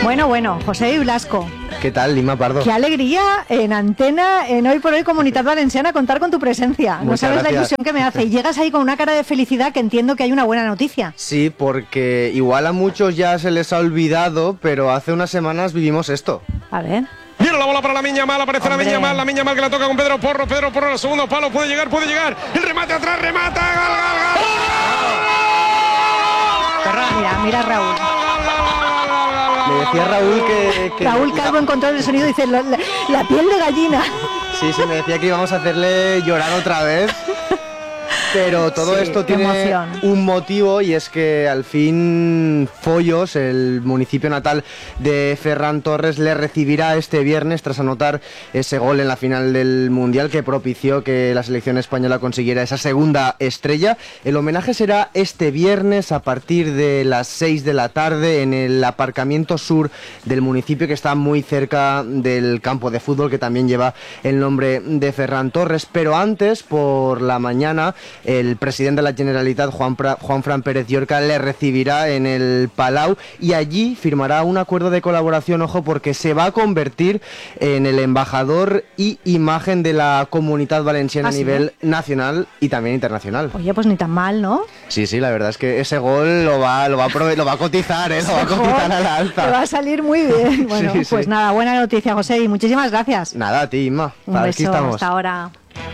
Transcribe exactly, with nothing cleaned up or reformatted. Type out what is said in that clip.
Bueno, bueno, José Blasco. ¿Qué tal, Lima Pardo? Qué alegría en Antena, en Hoy por Hoy Comunitat Valenciana, contar con tu presencia. Muchas no sabes gracias. La ilusión que me hace. Y llegas ahí con una cara de felicidad que entiendo que hay una buena noticia. Sí, porque igual a muchos ya se les ha olvidado, pero hace unas semanas vivimos esto. A ver. Viene la bola para la Miña Mal, aparece Hombre. la Miña Mal, la Miña Mal que la toca con Pedro Porro, Pedro Porro al segundo palo, puede llegar, puede llegar, el remate atrás, remata, gal, gal, gal. Mira, mira Raúl. Me decía Raúl que... que Raúl Calvo en control del sonido dice, la, la, la piel de gallina. Sí, sí, me decía que íbamos a hacerle llorar otra vez. Pero todo Sí, esto qué tiene emoción. un motivo, y es que al fin Follos, el municipio natal de Ferran Torres, le recibirá este viernes tras anotar ese gol en la final del Mundial que propició que la selección española consiguiera esa segunda estrella. El homenaje será este viernes a partir de las seis de la tarde en el aparcamiento sur del municipio, que está muy cerca del campo de fútbol que también lleva el nombre de Ferran Torres. Pero antes, por la mañana, el presidente de la Generalitat, Juan, pra, Juan Fran Pérez Llorca, le recibirá en el Palau y allí firmará un acuerdo de colaboración, ojo, porque se va a convertir en el embajador y imagen de la Comunitat Valenciana ¿Ah, a sí? nivel nacional y también internacional. Oye, pues ni tan mal, ¿no? Sí, sí, la verdad es que ese gol lo va, lo va, a, prove- lo va a cotizar, ¿eh? Lo va a cotizar a la alza. Te va a salir muy bien. Bueno, Sí, pues sí. nada, buena noticia, José, y muchísimas gracias. Nada, a ti, Inma. Un Para beso, aquí estamos. hasta ahora.